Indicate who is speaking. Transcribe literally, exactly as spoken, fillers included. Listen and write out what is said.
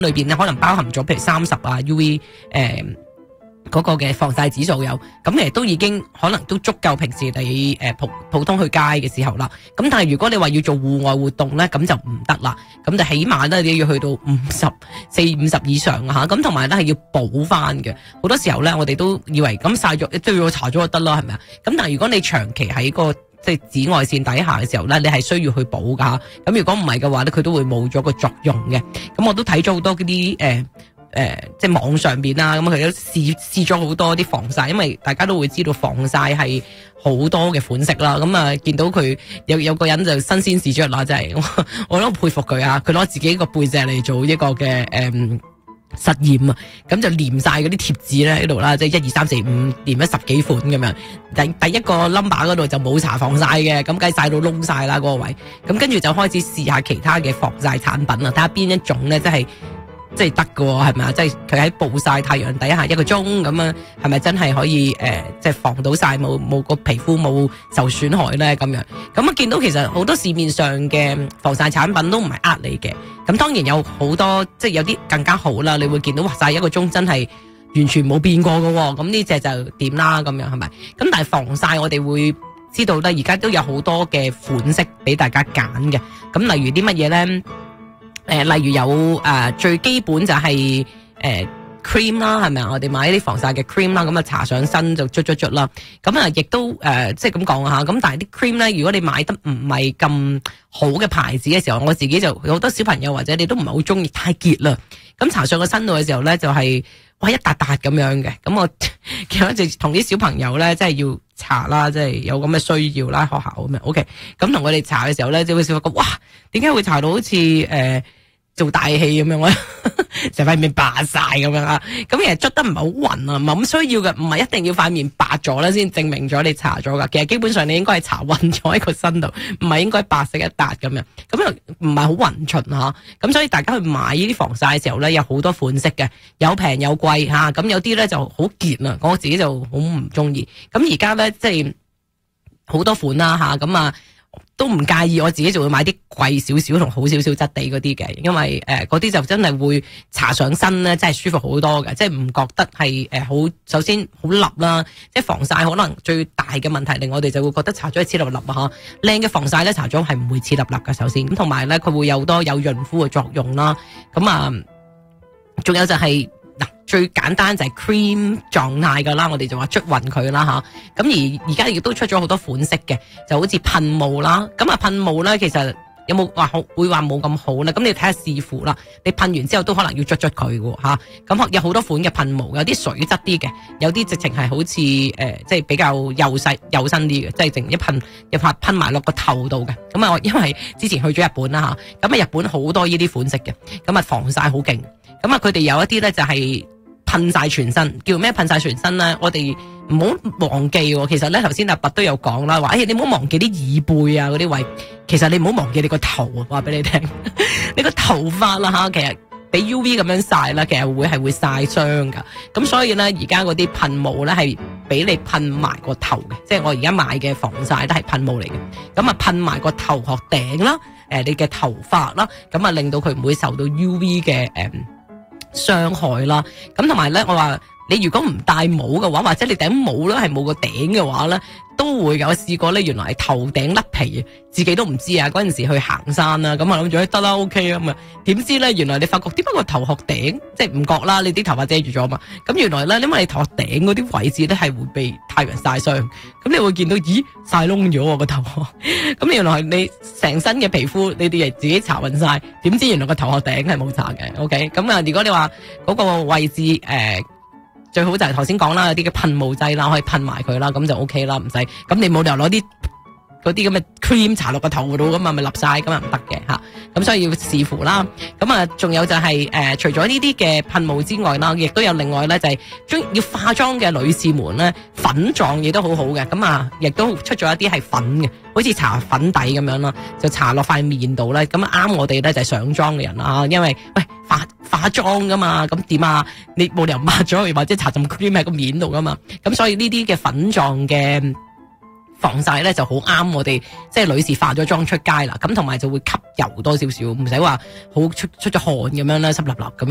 Speaker 1: 裏邊咧可能包含咗譬如三十啊 U V 誒、呃。嗰個嘅防曬指數有，咁其實都已經可能都足夠平時你誒普普通去街嘅時候啦。咁但係如果你話要做戶外活動咧，咁就唔得啦。咁就起碼咧你要去到五十四五十以上啊嚇。咁同埋咧係要補翻嘅。好多時候咧我哋都以為咁曬咗都要搽咗就得啦，係咪啊？咁但係如果你長期喺個即係紫外線底下嘅時候咧，你係需要去補噶。咁如果唔係嘅話咧，佢都會冇咗個作用嘅。咁我都睇咗好多嗰啲誒。呃誒、呃，即係網上邊啦，咁佢都試試咗好多啲防曬，因為大家都會知道防曬係好多嘅款式啦。咁啊，見到佢有有個人就新鮮試咗啦，真係我我都佩服佢啊！佢攞自己個背脊嚟做一個嘅誒、嗯、實驗啊，咁就黏晒嗰啲貼紙咧喺度啦，即係一二三四五黏咗十幾款咁樣。第第一個 number 嗰度就冇搽防曬嘅，咁梗係曬到窿晒啦嗰個位。咁跟住就開始試下其他嘅防曬產品啊，睇下邊一種咧，即係。即係得㗎係咪啊？即係佢喺暴曬太陽底下一個鐘咁啊，係咪真係可以誒、呃，即係防到曬冇冇個皮膚冇受損害咧？咁樣咁啊，見到其實好多市面上嘅防曬產品都唔係呃你嘅。咁當然有好多即係有啲更加好啦，你會見到哇曬一個鐘真係完全冇變過㗎喎。咁呢隻就點啦咁樣係咪？咁但係防曬我哋會知道咧，而家都有好多嘅款式俾大家揀嘅。咁例如啲乜嘢咧？誒、呃，例如有誒、呃、最基本就係、是、誒、呃、cream 啦，係咪啊？我哋買啲防曬嘅 cream 啦，咁啊搽上身就捽捽捽啦。咁啊，亦都誒、呃、即係咁講吓。咁但係啲 cream 咧，如果你買得唔係咁好嘅牌子嘅時候，我自己就有好多小朋友或者你都唔係好中意太結啦。咁搽上個身度嘅時候咧，就係、是、哇一笪笪咁樣嘅。咁我其實就同啲小朋友咧，即係要搽啦，即係有咁嘅需要啦，學校咁樣。OK，咁同佢哋搽嘅時候咧，就會小朋友講哇，點解會搽到好似誒？呃做大戲咁樣，我成塊面白晒咁樣啊！咁其實捽得唔係好勻啊，唔係咁需要嘅，唔係一定要塊面白咗咧先證明咗你搽咗噶。其實基本上你應該係搽勻咗喺個身度，唔係應該白色一笪咁樣。咁又唔係好勻循吓。咁所以大家去買呢啲防曬嘅時候咧，有好多款式嘅，有平有貴吓。咁有啲咧就好結啊，我自己就好唔中意。咁而家咧即係好多款啦吓，咁啊。都唔介意，我自己就會買啲貴少少同好少少質地嗰啲嘅，因為誒嗰啲就真係會搽上身咧，真係舒服好多嘅，即係唔覺得係誒好，首先好立啦，即係防曬可能最大嘅問題令我哋就會覺得搽咗係黐立立啊吓，靚嘅防曬咧搽咗係唔會黐立立嘅，首先咁同埋咧佢會有好多有潤膚嘅作用啦，咁啊，仲有就係、是。嗱，最簡單就係 cream 狀態噶啦，我哋就話捽勻佢啦吓。咁而而家亦都出咗好多款式嘅，就好似噴霧啦。咁啊噴霧咧，其實有冇話好會話冇咁好咧？咁你睇下視乎啦。你噴完之後都可能要捽捽佢嘅吓。咁有好多款嘅噴霧，有啲水質啲嘅，有啲直情係好似誒、呃，即係比較幼細幼身啲嘅，即係淨一噴又怕噴埋落個頭度嘅。咁啊，因為之前去咗日本啦吓，咁啊日本好多呢啲款式嘅，咁啊防曬好勁。咁啊，佢哋有一啲咧就係噴晒全身，叫咩噴晒全身咧？我哋唔好忘記，其實咧頭先阿拔都有講啦，話誒、哎、你唔好忘記啲耳背啊嗰啲位，其實你唔好忘記你個頭啊，話俾你聽，你個頭髮啦吓，其實俾 U V 咁樣曬啦，其實會係會曬傷噶。咁所以咧，而家嗰啲噴霧咧係俾你噴埋個頭嘅，即係我而家買嘅防曬都係噴霧嚟嘅。咁啊噴埋個頭殼頂啦，誒、呃、你嘅頭髮啦，咁啊令到佢唔會受到 U V 嘅誒。呃傷害啦，咁同埋咧，我話你如果唔戴帽嘅話，或者你頂帽咧係冇個頂嘅話咧，都會有試過咧，原來係頭頂甩皮，自己都唔知啊！嗰陣時去行山啦，咁啊諗住得啦 OK 啊嘛，點知咧原來你發覺點解個頭殼頂即係唔覺啦？你啲頭髮遮住咗嘛？咁原來咧，因為你頭殼頂嗰啲位置咧係會被太陽曬傷，咁你會見到咦曬窿咗個頭殼，咁原來你成身嘅皮膚你哋係自己搽勻晒，點知原來個頭殼頂係冇搽嘅 OK？咁啊，如果你話嗰個位置誒。呃最好就係頭先講啦，有啲嘅噴霧劑啦，可以噴埋佢啦，咁就 OK 啦，唔使咁你冇理由攞啲嗰啲咁嘅 cream 搽落個頭度咁啊，咪立晒咁啊唔得嘅吓，咁所以要視乎啦。咁啊，仲有就係、是、誒、呃，除咗呢啲嘅噴霧之外啦，亦都有另外咧，就係、是、中要化妝嘅女士們咧，粉狀嘢都好好嘅。咁啊，亦都出咗一啲係粉嘅，好似搽粉底咁樣啦，就搽落塊面度咧，咁啱我哋咧就係上妝嘅人啦，因為喂化化妝噶嘛，咁點啊？你冇理由抹咗或者搽浸 cream 喺個面度噶嘛，咁所以呢啲嘅粉狀嘅防曬咧就好啱我哋，即係女士化咗妝出街啦，咁同埋就會吸油多少少，唔使話好出出咗汗咁樣啦，濕立立咁。